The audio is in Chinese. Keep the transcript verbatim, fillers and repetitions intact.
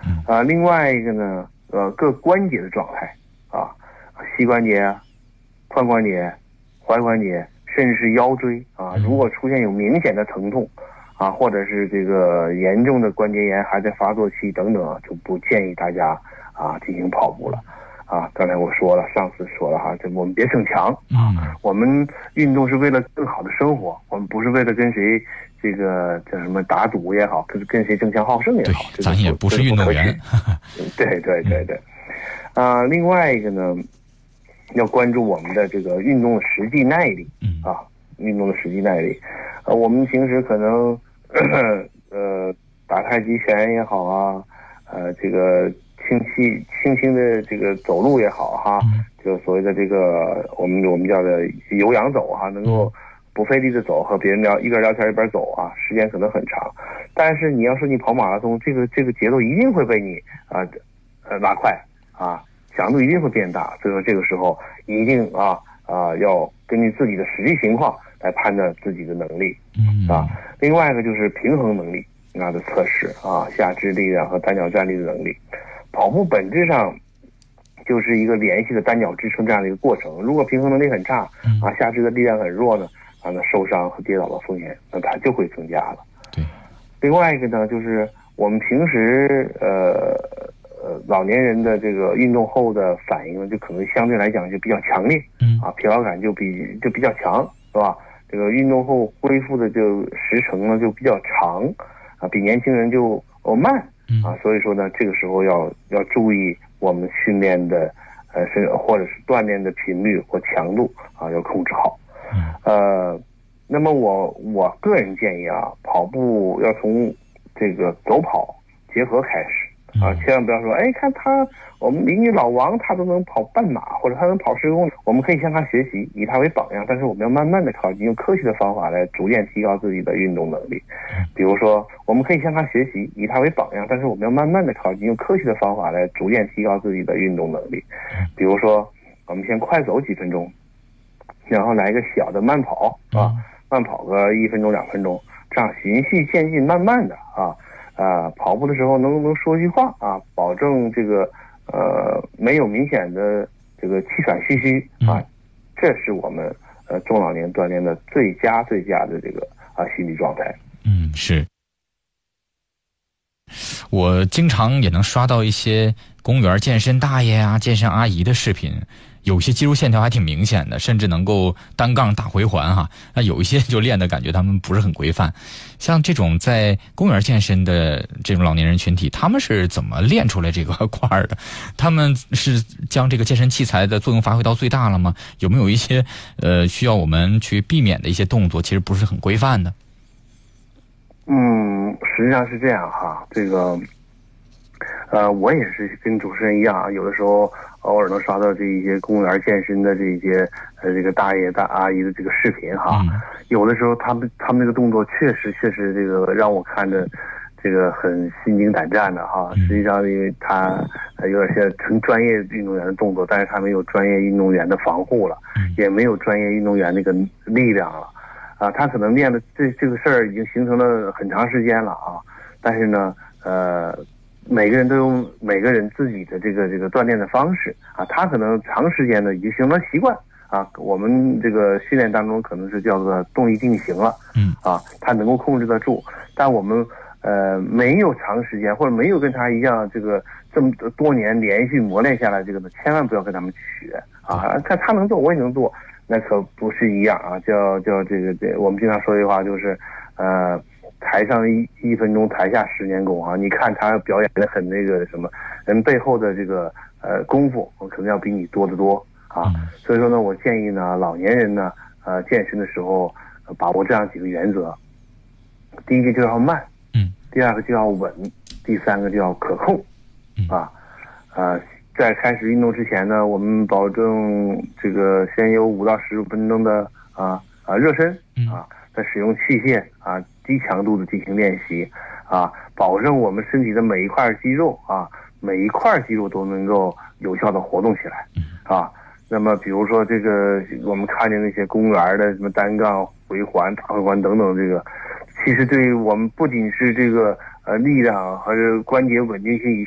啊，另外一个呢，呃，各关节的状态啊，膝关节、髋关节、踝关节，甚至是腰椎啊，如果出现有明显的疼痛啊，或者是这个严重的关节炎还在发作期等等，就不建议大家啊进行跑步了。啊，刚才我说了，上次说了哈，这我们别逞强啊，我们运动是为了更好的生活，我们不是为了跟谁这个叫什么打赌也好，跟跟谁争强好胜也好， 对，咱也不是运动员。 对对对对，啊、呃，另外一个呢，要关注我们的这个运动的实际耐力啊，运动的实际耐力。呃，我们平时可能呃打太极拳也好啊，呃这个。轻轻轻轻的这个走路也好哈，就所谓的这个我们我们叫的有氧走哈，能够不费力的走，和别人聊一边聊天一边走啊，时间可能很长。但是你要说你跑马拉松，这个这个节奏一定会被你啊呃拉快啊，强度一定会变大。所以说这个时候一定啊啊要根据自己的实际情况来判断自己的能力啊。另外一个就是平衡能力啊的测试啊，下肢力量和单脚站立的能力。跑步本质上就是一个连续的单脚支撑这样的一个过程。如果平衡能力很差啊，下肢的力量很弱呢，啊，那受伤和跌倒的风险那它就会增加了。 对。另外一个呢，就是我们平时呃呃老年人的这个运动后的反应呢，就可能相对来讲就比较强烈，嗯啊，疲劳感就比就比较强，是吧？这个运动后恢复的就时程呢就比较长，啊，比年轻人就哦慢。啊，所以说呢，这个时候要要注意我们训练的，呃，是或者是锻炼的频率或强度啊，要控制好。呃，那么我我个人建议啊，跑步要从这个走跑结合开始啊，千万不要说，哎，看他我们邻居老王他都能跑半马，或者他能跑十公里，我们可以向他学习，以他为榜样。但是我们要慢慢的靠近，用科学的方法来逐渐提高自己的运动能力。比如说，我们可以向他学习，以他为榜样，但是我们要慢慢的靠近，用科学的方法来逐渐提高自己的运动能力。比如说，我们先快走几分钟，然后来一个小的慢跑啊，慢跑个一分钟两分钟，这样循序渐进，慢慢的啊啊，跑步的时候能能说句话啊，保证这个呃没有明显的这个气喘吁吁啊，这是我们呃中老年锻炼的最佳最佳的这个啊心理状态。 嗯，是。我经常也能刷到一些公园健身大爷啊、健身阿姨的视频，有些肌肉线条还挺明显的，甚至能够单杠打回环哈。那有一些就练的感觉他们不是很规范。像这种在公园健身的这种老年人群体，他们是怎么练出来这个块的？他们是将这个健身器材的作用发挥到最大了吗？有没有一些呃需要我们去避免的一些动作，其实不是很规范的？ 嗯，实际上是这样哈，这个，呃，我也是跟主持人一样，有的时候偶尔能刷到这一些公园健身的这一些呃这个大爷大阿姨的这个视频哈，嗯、有的时候他们他们这个动作确实确实这个让我看着这个很心惊胆战的哈。实际上，因为他有点像纯专业运动员的动作，但是他没有专业运动员的防护了，也没有专业运动员那个力量了。啊，他可能练的这这个事儿已经形成了很长时间了啊，但是呢，呃，每个人都有每个人自己的这个这个锻炼的方式啊，他可能长时间的已经形成了习惯啊，我们这个训练当中可能是叫做动力定型了，嗯，啊，他能够控制得住，但我们呃没有长时间或者没有跟他一样这个这么多年连续磨练下来这个呢，千万不要跟他们去学啊，看他能做我也能做。那可不是一样啊，叫叫这个这我们经常说一句话就是，呃，台上一一分钟，台下十年功啊。你看他表演的很那个什么，人背后的这个呃功夫，我可能要比你多得多啊。所以说呢，我建议呢，老年人呢，呃，健身的时候、呃、把握这样几个原则：第一个就要慢，嗯，第二个就要稳，第三个就要可控，啊，呃。在开始运动之前呢，我们保证这个先有五到十五分钟的啊啊热身啊，再使用器械啊低强度的进行练习啊，保证我们身体的每一块肌肉啊每一块肌肉都能够有效的活动起来啊。那么比如说这个我们看见那些公园的什么单杠、回环、大回环等等，这个其实对于我们不仅是这个呃力量和关节稳定性